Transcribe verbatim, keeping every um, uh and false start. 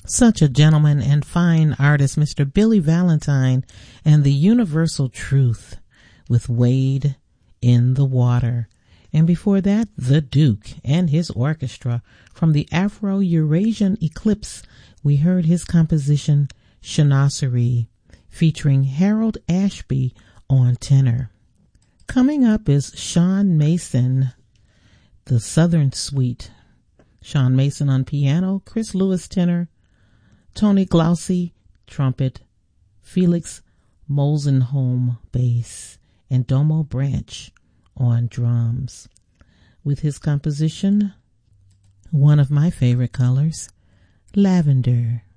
Such a gentleman and fine artist, Mister Billy Valentine and the Universal Truth with Wade in the Water. And before that, The Duke and his orchestra. From the Afro-Eurasian Eclipse, we heard his composition, Chanasserie, featuring Harold Ashby on tenor. Coming up is Sean Mason, the Southern Suite. Sean Mason on piano, Chris Lewis tenor, Tony Glaucy trumpet, Felix Mosenholm bass, and Domo Branch on drums. With his composition, one of my favorite colors, Lavender.